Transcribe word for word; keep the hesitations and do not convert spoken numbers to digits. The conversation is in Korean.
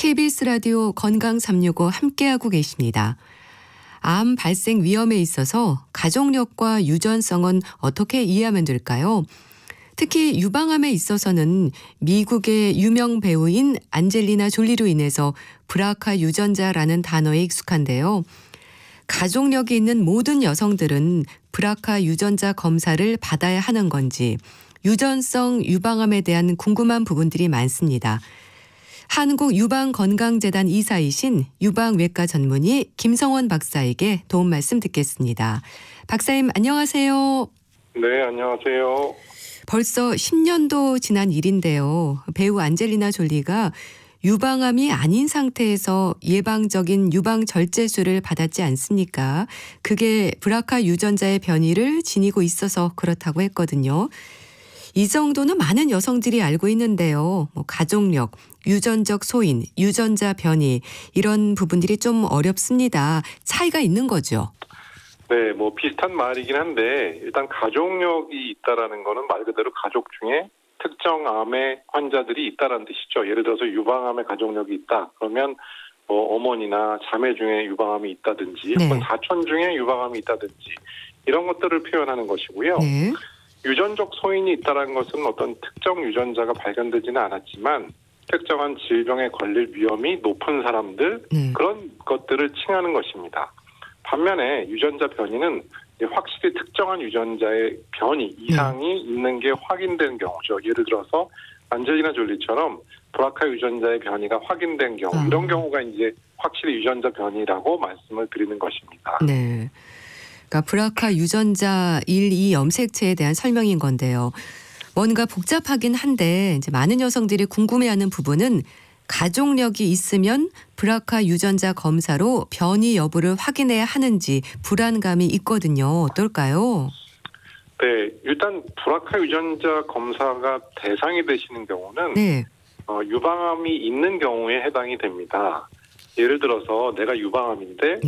케이비에스 라디오 건강 삼육오 함께하고 계십니다. 암 발생 위험에 있어서 가족력과 유전성은 어떻게 이해하면 될까요? 특히 유방암에 있어서는 미국의 유명 배우인 안젤리나 졸리로 인해서 브라카 유전자라는 단어에 익숙한데요. 가족력이 있는 모든 여성들은 브라카 유전자 검사를 받아야 하는 건지 유전성 유방암에 대한 궁금한 부분들이 많습니다. 한국유방건강재단 이사이신 유방외과 전문의 김성원 박사에게 도움 말씀 듣겠습니다. 박사님 안녕하세요. 네, 안녕하세요. 벌써 십 년도 지난 일인데요. 배우 안젤리나 졸리가 유방암이 아닌 상태에서 예방적인 유방 절제술을 받았지 않습니까? 그게 브라카 유전자의 변이를 지니고 있어서 그렇다고 했거든요. 이 정도는 많은 여성들이 알고 있는데요. 뭐 가족력, 유전적 소인, 유전자 변이 이런 부분들이 좀 어렵습니다. 차이가 있는 거죠. 네, 뭐 비슷한 말이긴 한데 일단 가족력이 있다라는 거는 말 그대로 가족 중에 특정 암의 환자들이 있다라는 뜻이죠. 예를 들어서 유방암의 가족력이 있다. 그러면 뭐 어머니나 자매 중에 유방암이 있다든지 네. 혹은 사촌 중에 유방암이 있다든지 이런 것들을 표현하는 것이고요. 네. 유전적 소인이 있다는 것은 어떤 특정 유전자가 발견되지는 않았지만 특정한 질병에 걸릴 위험이 높은 사람들 네. 그런 것들을 칭하는 것입니다. 반면에 유전자 변이는 확실히 특정한 유전자의 변이 이상이 네. 있는 게 확인된 경우죠. 예를 들어서 안젤리나 졸리처럼 브라카 유전자의 변이가 확인된 경우 아. 이런 경우가 이제 확실히 유전자 변이라고 말씀을 드리는 것입니다. 네. 그러니까 브라카 유전자 일, 이 염색체에 대한 설명인 건데요. 뭔가 복잡하긴 한데 이제 많은 여성들이 궁금해하는 부분은 가족력이 있으면 브라카 유전자 검사로 변이 여부를 확인해야 하는지 불안감이 있거든요. 어떨까요? 네, 일단 브라카 유전자 검사가 대상이 되시는 경우는 네. 어, 유방암이 있는 경우에 해당이 됩니다. 예를 들어서 내가 유방암인데